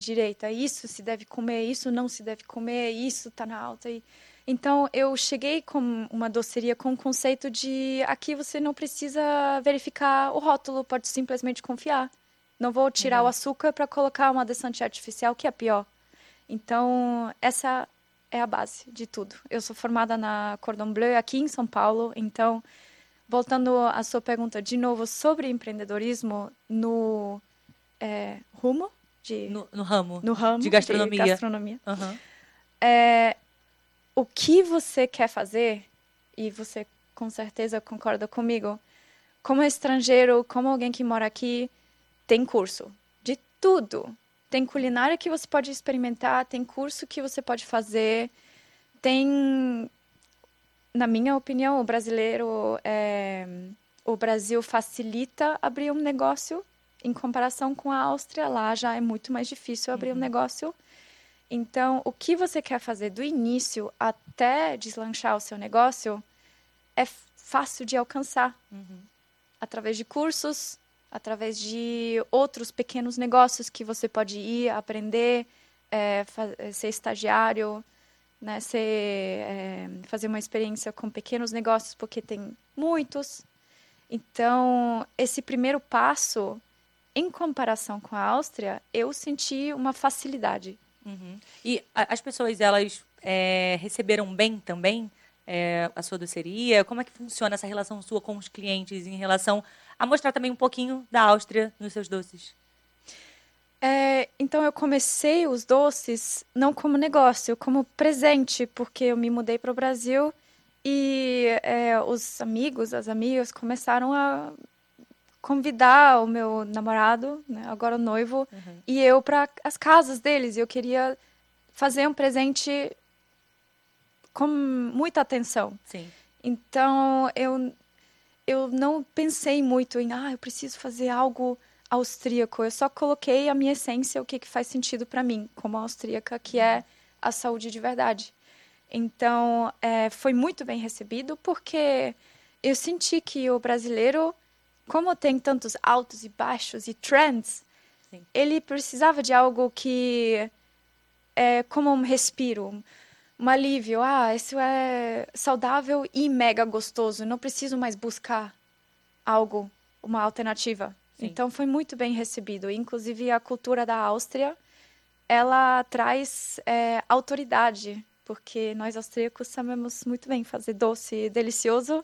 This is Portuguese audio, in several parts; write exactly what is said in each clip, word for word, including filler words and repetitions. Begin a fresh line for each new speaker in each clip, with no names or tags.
direita, isso se deve comer, isso não se deve comer, isso está na alta. E... Então, eu cheguei com uma doceria com o conceito de aqui você não precisa verificar o rótulo, pode simplesmente confiar. Não vou tirar o
Legal.
açúcar para colocar uma adoçante artificial, que é pior. Então, essa é a base de tudo. Eu sou formada na Cordon Bleu aqui em São Paulo, então, voltando à sua pergunta de novo sobre empreendedorismo no é, rumo de
No, no ramo
no
de
ramo de
gastronomia.
gastronomia.
Aham.
O que você quer fazer, e você com certeza concorda comigo, como estrangeiro, como alguém que mora aqui, tem curso de tudo. Tem culinária que você pode experimentar, tem curso que você pode fazer, tem, na minha opinião, o brasileiro, é, o Brasil facilita abrir um negócio em comparação com a Áustria. Lá já é muito mais difícil abrir um
Uhum.
negócio. Então, o que você quer fazer do início até deslanchar o seu negócio é fácil de alcançar
Uhum.
através de cursos, através de outros pequenos negócios que você pode ir aprender, é, ser estagiário, né, ser, é, fazer uma experiência com pequenos negócios, porque tem muitos. Então, esse primeiro passo, em comparação com a Áustria, eu senti uma facilidade.
Uhum. E a- as pessoas, elas é, receberam bem também é, a sua doceria? Como é que funciona essa relação sua com os clientes em relação a mostrar também um pouquinho da Áustria nos seus doces?
É, então eu comecei os doces não como negócio, como presente, porque eu me mudei para o Brasil e é, os amigos, as amigas começaram a convidar o meu namorado, né, agora noivo,
Uhum.
e eu para as casas deles. E eu queria fazer um presente com muita atenção.
Sim.
Então eu eu não pensei muito em, ah, eu preciso fazer algo austríaco. Eu só coloquei a minha essência, o que, que faz sentido para mim, como austríaca, que é a saúde de verdade. Então, é, foi muito bem recebido, porque eu senti que o brasileiro, como tem tantos altos e baixos e trends,
Sim.
ele precisava de algo que é como um respiro, um alívio. Ah, isso é saudável e mega gostoso. Não preciso mais buscar algo, uma alternativa.
Sim.
Então foi muito bem recebido. Inclusive a cultura da Áustria, ela traz é, autoridade, porque nós austríacos sabemos muito bem fazer doce delicioso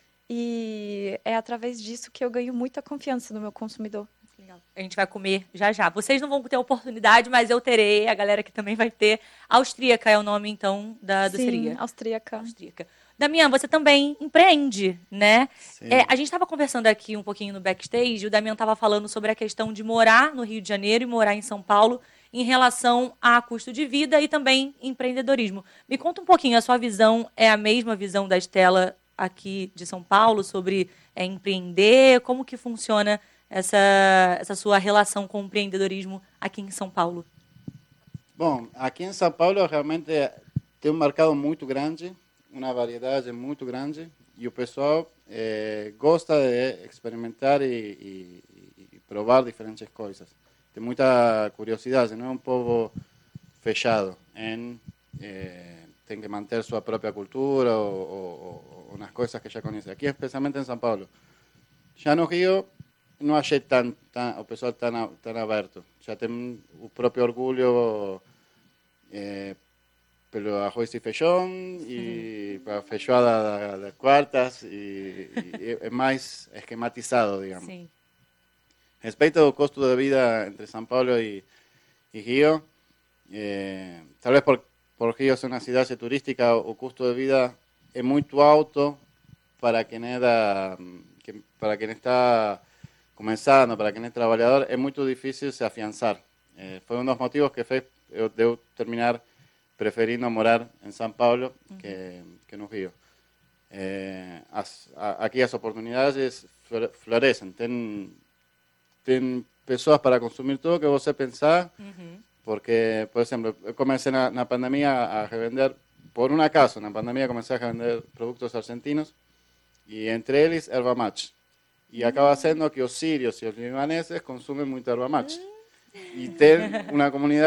e é através disso que eu ganho muita confiança no meu consumidor.
Legal. A gente vai comer já já. Vocês não vão ter oportunidade, mas eu terei. A galera que também vai ter. Austríaca é o nome, então, da
Sim,
doceria.
austríaca.
Austríaca. Damian, você também empreende, né? É,
Sim,
a gente estava conversando aqui um pouquinho no backstage, o Damian estava falando sobre a questão de morar no Rio de Janeiro e morar em São Paulo em relação a custo de vida e também empreendedorismo. Me conta um pouquinho, a sua visão é a mesma visão da Estela aqui de São Paulo sobre é, empreender? Como que funciona essa, essa sua relação com o empreendedorismo aqui em São Paulo?
bom, aqui em São Paulo realmente tem um mercado muito grande, uma variedade muito grande, e o pessoal eh, gosta de experimentar e, e, e provar diferentes coisas. Tem muita curiosidade, não é um povo fechado em eh, tem que manter sua própria cultura ou, ou, ou nas coisas que já conhece. Aqui, especialmente em São Paulo. Já no Rio, não achei tan, tan, o pessoal tão, tão aberto. Já tem o próprio orgulho eh, pelo arroz e feijão e a feijoada das quartas e, e é mais esquematizado, digamos.
Sim.
Respeito ao custo de vida entre São Paulo e, e Rio, eh, tal vez por, por Rio ser uma cidade turística, o custo de vida é muito alto para quem é da, que, para quem está começando, para quem é trabalhador, é muito difícil se afiançar. Eh, foi um dos motivos que fez eu, eu terminar preferindo morar em São Paulo que, que no Rio. Eh, as, a, aqui as oportunidades florescem, tem, tem pessoas para consumir tudo que você pensar,
Uhum.
porque, por exemplo, eu comecei na, na pandemia a revender, por um acaso, na pandemia comecei a revender produtos argentinos, e entre eles erva mate. E acaba sendo que os sírios e os libaneses consumem muito erva mate. e ter uma comunidade